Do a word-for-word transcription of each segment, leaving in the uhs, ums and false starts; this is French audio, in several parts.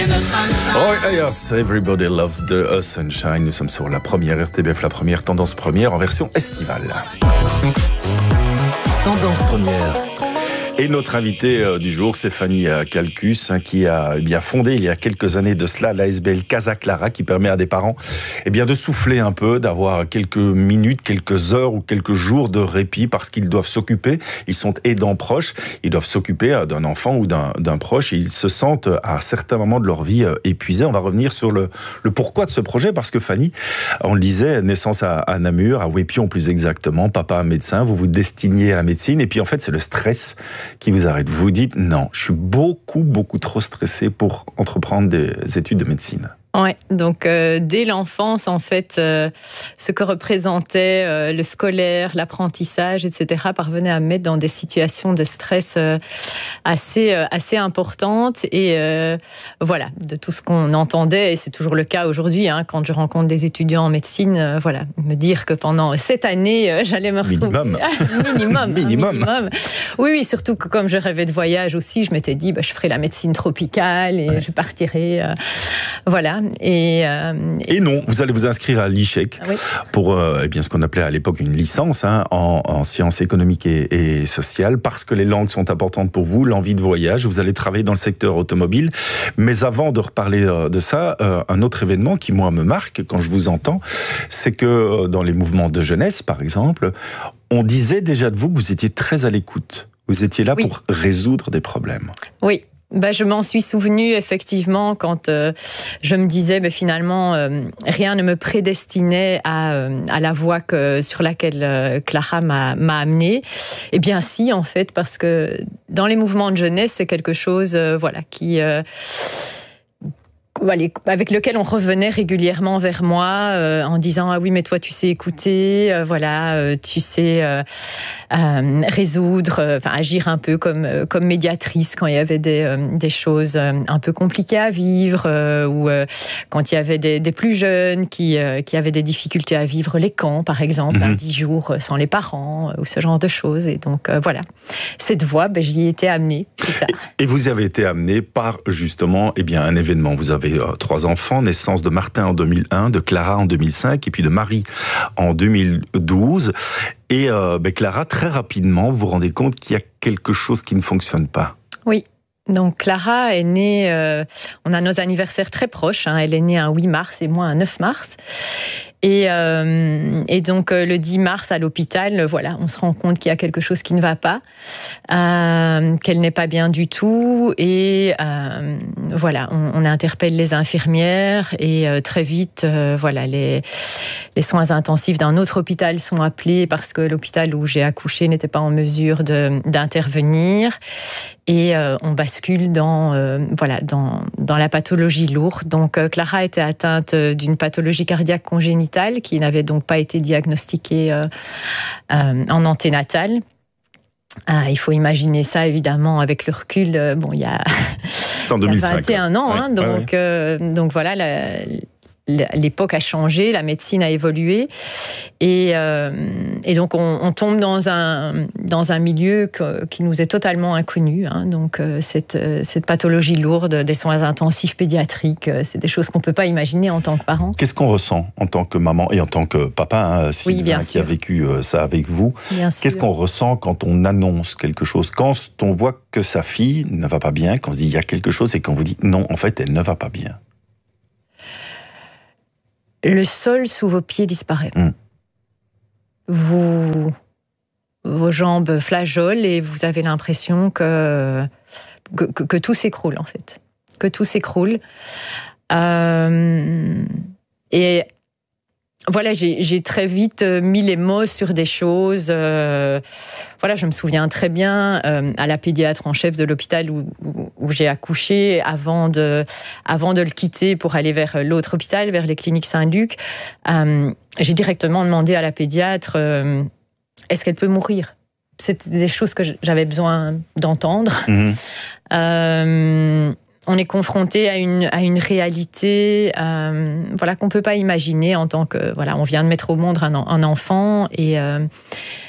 Oh yes, everybody loves the sunshine. Nous sommes sur la première R T B F, la première tendance première en version estivale. Tendance première. Et notre invitée euh, du jour, c'est Fanny euh, Calcus, hein, qui a eh bien fondé il y a quelques années de cela l'A S B L Casa Clara, qui permet à des parents eh bien, de souffler un peu, d'avoir quelques minutes, quelques heures ou quelques jours de répit parce qu'ils doivent s'occuper, ils sont aidants proches, ils doivent s'occuper euh, d'un enfant ou d'un, d'un proche et ils se sentent à certains moments de leur vie euh, épuisés. On va revenir sur le, le pourquoi de ce projet parce que Fanny, on le disait, naissance à, à Namur, à Wépion plus exactement, papa médecin, vous vous destiniez à la médecine et puis en fait c'est le stress qui vous arrête. Vous dites non, je suis beaucoup, beaucoup trop stressé pour entreprendre des études de médecine. Ouais, donc euh, dès l'enfance, en fait, euh, ce que représentait euh, le scolaire, l'apprentissage, et cetera, parvenait à me mettre dans des situations de stress euh, assez euh, assez importantes. Et euh, voilà, de tout ce qu'on entendait, et c'est toujours le cas aujourd'hui, hein, quand je rencontre des étudiants en médecine, euh, voilà, me dire que pendant cette année, euh, j'allais me retrouver minimum, minimum, minimum. minimum. Oui, oui, surtout que comme je rêvais de voyage aussi, je m'étais dit, bah, je ferai la médecine tropicale et ouais. je partirai, euh, voilà. Et, euh, et non, vous allez vous inscrire à l'I C H E C oui. pour euh, eh bien, ce qu'on appelait à l'époque une licence hein, en, en sciences économiques et, et sociales, parce que les langues sont importantes pour vous, l'envie de voyage, vous allez travailler dans le secteur automobile. Mais avant de reparler de ça, euh, un autre événement qui, moi, me marque quand je vous entends, c'est que euh, dans les mouvements de jeunesse, par exemple, on disait déjà de vous que vous étiez très à l'écoute. Vous étiez là oui. pour résoudre des problèmes. Oui. Ben, je m'en suis souvenue effectivement quand euh, je me disais ben, finalement euh, rien ne me prédestinait à, euh, à la voie que, sur laquelle euh, Clara m'a, m'a amenée. Eh bien si en fait, parce que dans les mouvements de jeunesse c'est quelque chose euh, voilà, qui... Euh, avec lequel on revenait régulièrement vers moi euh, en disant ah oui mais toi tu sais écouter euh, voilà euh, tu sais euh, euh, résoudre enfin euh, agir un peu comme euh, comme médiatrice quand il y avait des euh, des choses euh, un peu compliquées à vivre euh, ou euh, quand il y avait des, des plus jeunes qui euh, qui avaient des difficultés à vivre les camps par exemple mm-hmm. dix jours sans les parents ou ce genre de choses et donc euh, voilà cette voie ben j'y ai été amenée plus tard. Et, et vous avez été amenée par justement eh bien un événement. Vous avez trois enfants, naissance de Martin en deux mille un, de Clara en deux mille cinq et puis de Marie en deux mille douze. Et euh, ben Clara, très rapidement, vous vous rendez compte qu'il y a quelque chose qui ne fonctionne pas. Oui. Donc Clara est née, euh, on a nos anniversaires très proches, hein, elle est née un huit mars et moi un neuf mars. Et, euh, et donc euh, le dix mars à l'hôpital, voilà, on se rend compte qu'il y a quelque chose qui ne va pas, euh, qu'elle n'est pas bien du tout. Et euh, voilà, on, on interpelle les infirmières et euh, très vite, euh, voilà, les, les soins intensifs d'un autre hôpital sont appelés parce que l'hôpital où j'ai accouché n'était pas en mesure de, d'intervenir. Et euh, on bascule dans, euh, voilà, dans, dans la pathologie lourde. Donc euh, Clara était atteinte d'une pathologie cardiaque congénitale qui n'avait donc pas été diagnostiquée euh, euh, en anténatal. Euh, il faut imaginer ça évidemment avec le recul. Euh, bon, il y a, en deux mille cinq, vingt et un ans, ouais. hein, donc, ouais, ouais. Euh, donc voilà. La, L'époque a changé, la médecine a évolué, et, euh, et donc on, on tombe dans un dans un milieu que, qui nous est totalement inconnu. Hein, donc euh, cette cette pathologie lourde, des soins intensifs pédiatriques, c'est des choses qu'on peut pas imaginer en tant que parent. Qu'est-ce qu'on ressent en tant que maman et en tant que papa, hein, Sylvain, oui, bien qui sûr. a vécu ça avec vous? Bien Qu'est-ce sûr. qu'on ressent quand on annonce quelque chose, quand on voit que sa fille ne va pas bien, quand on se dit il y a quelque chose et qu'on vous dit non, en fait, elle ne va pas bien? Le sol sous vos pieds disparaît. Mmh. Vous, vos jambes flageolent et vous avez l'impression que, que, que, que tout s'écroule, en fait. Que tout s'écroule. Euh, et voilà, j'ai, j'ai très vite mis les mots sur des choses. Euh, voilà, je me souviens très bien euh, à la pédiatre en chef de l'hôpital où, où, où j'ai accouché, avant de, avant de le quitter pour aller vers l'autre hôpital, vers les cliniques Saint-Luc. Euh, j'ai directement demandé à la pédiatre euh, est-ce qu'elle peut mourir ? C'était des choses que j'avais besoin d'entendre. Mmh. Euh, On est confronté à une à une réalité, euh, voilà, qu'on peut pas imaginer en tant que voilà, on vient de mettre au monde un, un enfant et euh,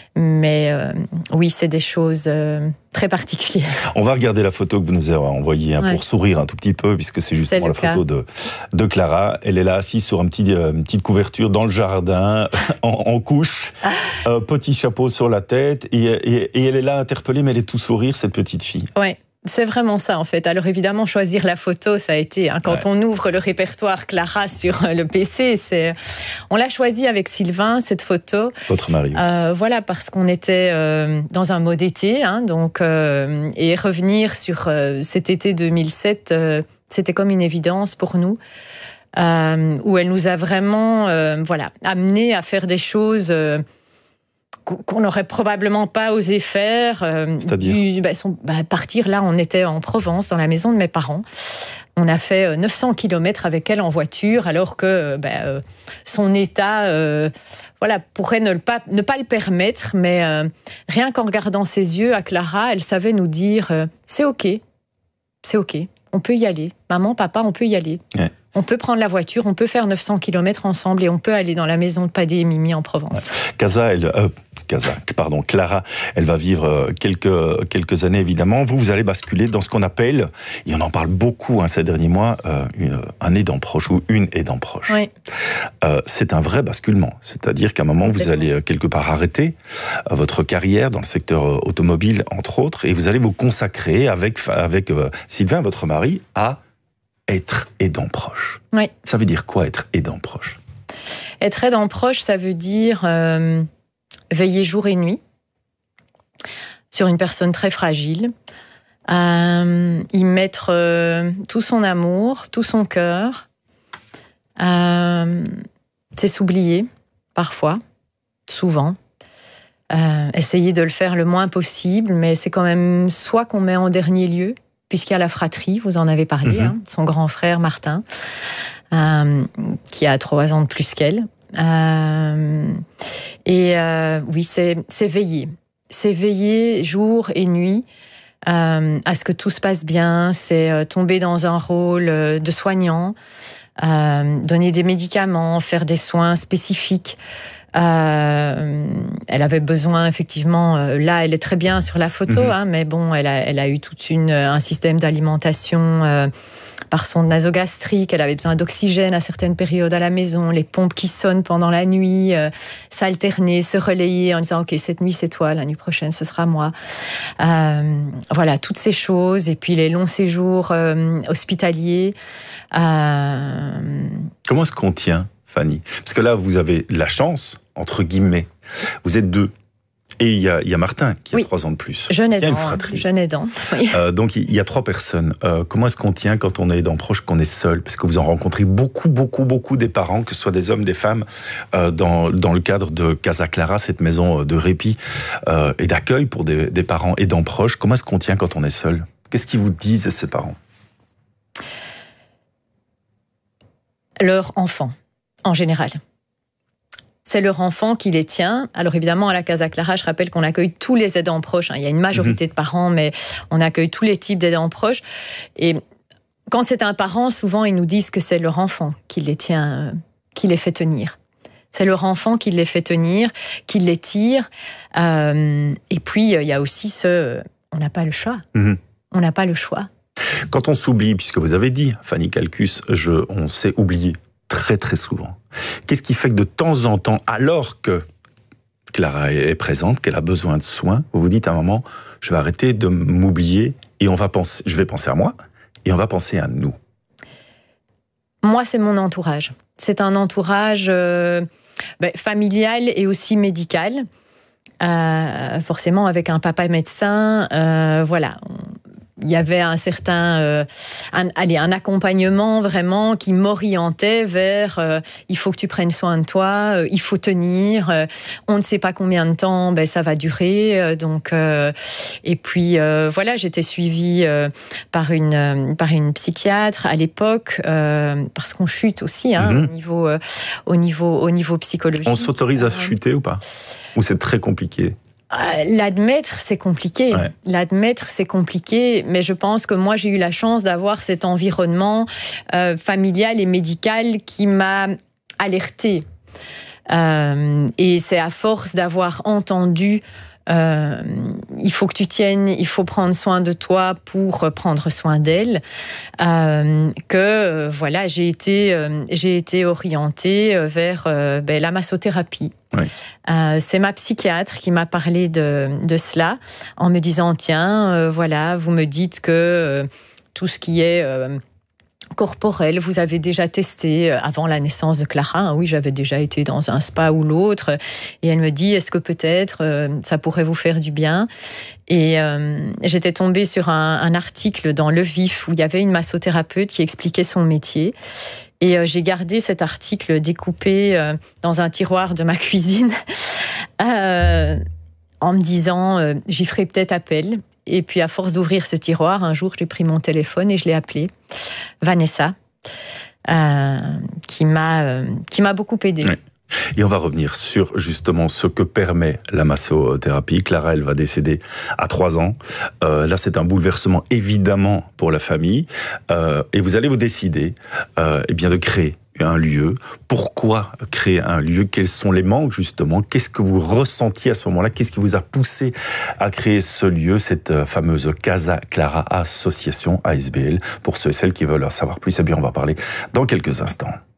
Mais euh, oui, c'est des choses euh, très particulières. On va regarder la photo que vous nous avez envoyée hein, ouais. pour sourire un tout petit peu, puisque c'est justement la photo de, de Clara. Elle est là assise sur un petit, euh, une petite couverture dans le jardin, en, en couche, ah. euh, petit chapeau sur la tête, et, et, et elle est là interpellée, mais elle est tout sourire, cette petite fille. Ouais. C'est vraiment ça, en fait. Alors, évidemment, choisir la photo, ça a été... Hein, quand ouais. on ouvre le répertoire Clara sur le P C, c'est... On l'a choisi avec Sylvain, cette photo. Votre mari. Euh, voilà, parce qu'on était euh, dans un mode été. Hein, donc, euh, et revenir sur euh, cet été deux mille sept, euh, c'était comme une évidence pour nous. Euh, où elle nous a vraiment euh, voilà, amenés à faire des choses... Euh, qu'on n'aurait probablement pas osé faire. Euh, C'est-à-dire bah, son, bah, partir, là, on était en Provence, dans la maison de mes parents. On a fait neuf cents kilomètres avec elle en voiture, alors que bah, euh, son état euh, voilà, pourrait ne pas, ne pas le permettre. Mais euh, rien qu'en regardant ses yeux à Clara, elle savait nous dire euh, « c'est OK, c'est OK, on peut y aller. Maman, papa, on peut y aller. Ouais. » On peut prendre la voiture, on peut faire neuf cents kilomètres ensemble et on peut aller dans la maison de Padé et Mimi en Provence. Ouais. Casa, elle... Euh... Casa, pardon, Clara, elle va vivre quelques, quelques années évidemment. Vous, vous allez basculer dans ce qu'on appelle, et on en parle beaucoup hein, ces derniers mois, euh, une, un aidant proche ou une aidant proche. Oui. Euh, c'est un vrai basculement. C'est-à-dire qu'à un moment, vous allez quelque part arrêter euh, votre carrière dans le secteur automobile, entre autres, et vous allez vous consacrer avec, avec euh, Sylvain, votre mari, à être aidant proche. Oui. Ça veut dire quoi, être aidant proche ? Être aidant proche, ça veut dire... Euh... veiller jour et nuit sur une personne très fragile, euh, y mettre euh, tout son amour, tout son cœur, euh, c'est s'oublier parfois, souvent, euh, essayer de le faire le moins possible, mais c'est quand même soi qu'on met en dernier lieu, puisqu'il y a la fratrie, vous en avez parlé, mmh. hein, son grand frère Martin, euh, qui a trois ans de plus qu'elle. Euh, et euh, oui, c'est, c'est veiller. C'est veiller jour et nuit euh, à ce que tout se passe bien. C'est euh, tomber dans un rôle de soignant, euh, donner des médicaments, faire des soins spécifiques. Euh, elle avait besoin, effectivement, euh, là, elle est très bien sur la photo, mmh. hein, mais bon, elle a, elle a eu toute une, un système d'alimentation euh, par sonde nasogastrique, elle avait besoin d'oxygène à certaines périodes à la maison, les pompes qui sonnent pendant la nuit, euh, s'alterner, se relayer en disant « Ok, cette nuit c'est toi, la nuit prochaine ce sera moi euh, ». Voilà, toutes ces choses, et puis les longs séjours euh, hospitaliers. Euh... Comment est-ce qu'on tient, Fanny ? Parce que là, vous avez la chance, entre guillemets, vous êtes deux. Et il y a, il y a Martin qui a oui. trois ans de plus. Jeune aidant. Il y a une fratrie. Jeune aidant, oui. Euh, donc il y a trois personnes. Euh, comment est-ce qu'on tient quand on est aidant proche, qu'on est seul ? Parce que vous en rencontrez beaucoup, beaucoup, beaucoup des parents, que ce soit des hommes, des femmes, euh, dans, dans le cadre de Casa Clara, cette maison de répit euh, et d'accueil pour des, des parents aidants proches. Comment est-ce qu'on tient quand on est seul ? Qu'est-ce qu'ils vous disent, ces parents ? Leur enfant, en général. C'est leur enfant qui les tient. Alors évidemment, à la Casa Clara, je rappelle qu'on accueille tous les aidants proches. Il y a une majorité mmh. de parents, mais on accueille tous les types d'aidants proches. Et quand c'est un parent, souvent, ils nous disent que c'est leur enfant qui les tient, qui les fait tenir. C'est leur enfant qui les fait tenir, qui les tire. Euh, et puis, il y a aussi ce... On n'a pas le choix. Mmh. On n'a pas le choix. Quand on s'oublie, puisque vous avez dit, Fanny Calcus, je, on s'est oublié très très souvent. Qu'est-ce qui fait que de temps en temps, alors que Clara est présente, qu'elle a besoin de soins, vous vous dites à un moment, je vais arrêter de m'oublier et on va penser, je vais penser à moi et on va penser à nous. Moi, c'est mon entourage. C'est un entourage euh, ben, familial et aussi médical. Euh, forcément, avec un papa médecin, euh, voilà. Il y avait un certain, euh, un, allez, un accompagnement vraiment qui m'orientait vers euh, il faut que tu prennes soin de toi, euh, il faut tenir, euh, on ne sait pas combien de temps ben, ça va durer. Euh, donc, euh, et puis euh, voilà, j'étais suivie euh, par, une, euh, par une psychiatre à l'époque, euh, parce qu'on chute aussi hein, mm-hmm. au, niveau, euh, au, niveau, au niveau psychologique. On s'autorise à chuter ou pas ? Ou c'est très compliqué ? L'admettre, c'est compliqué. Ouais. L'admettre, c'est compliqué, mais je pense que moi, j'ai eu la chance d'avoir cet environnement euh, familial et médical qui m'a alertée. Euh, et c'est à force d'avoir entendu Euh, il faut que tu tiennes, il faut prendre soin de toi pour prendre soin d'elle, euh, que euh, voilà, j'ai été, euh, j'ai été orientée vers euh, ben, la massothérapie. Oui. Euh, c'est ma psychiatre qui m'a parlé de, de cela en me disant tiens, euh, voilà, vous me dites que euh, tout ce qui est euh, corporel, vous avez déjà testé avant la naissance de Clara. Oui, j'avais déjà été dans un spa ou l'autre. Et elle me dit, est-ce que peut-être euh, ça pourrait vous faire du bien? Et euh, j'étais tombée sur un, un article dans Le Vif où il y avait une massothérapeute qui expliquait son métier. Et euh, j'ai gardé cet article découpé euh, dans un tiroir de ma cuisine euh, en me disant, euh, j'y ferai peut-être appel. Et puis, à force d'ouvrir ce tiroir, un jour, j'ai pris mon téléphone et je l'ai appelée Vanessa, euh, qui m'a euh, qui m'a beaucoup aidée. Oui. Et on va revenir sur justement ce que permet la massothérapie. Clara, elle va décéder à trois ans. Euh, là, c'est un bouleversement évidemment pour la famille. Euh, et vous allez vous décider euh, eh bien de créer un lieu. Pourquoi créer un lieu? Quels sont les manques justement? Qu'est-ce que vous ressentiez à ce moment-là? Qu'est-ce qui vous a poussé à créer ce lieu, cette fameuse Casa Clara Association A S B L? Pour ceux et celles qui veulent en savoir plus, eh bien on va parler dans quelques instants.